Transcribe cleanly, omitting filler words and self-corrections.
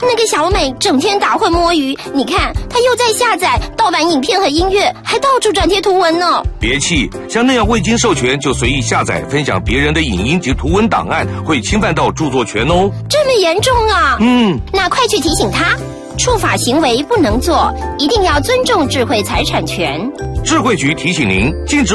那个小美整天打混摸鱼，你看她又在下载盗版影片和音乐，还到处转贴图文呢。 别气，像那样未经授权就随意下载分享别人的影音及图文档案，会侵犯到著作权哦。 这么严重啊？那快去提醒他，触法行为不能做，一定要尊重智慧财产权。 智慧局提醒您，禁止